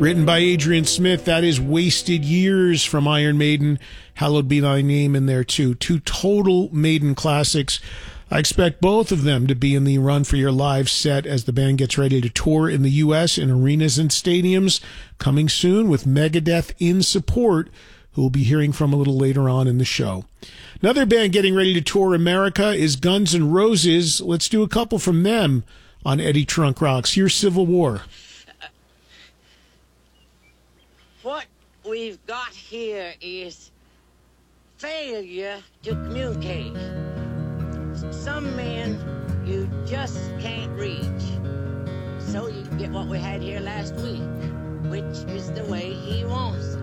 Written by Adrian Smith, that is Wasted Years from Iron Maiden. Hallowed Be Thy Name in there, too. Two total Maiden classics. I expect both of them to be in the Run for Your Lives set as the band gets ready to tour in the U.S. in arenas and stadiums. Coming soon with Megadeth in support, who we'll be hearing from a little later on in the show. Another band getting ready to tour America is Guns N' Roses. Let's do a couple from them on Eddie Trunk Rocks. Here's Civil War. What we've got here is failure to communicate. Some men you just can't reach. So you get what we had here last week, which is the way he wants it.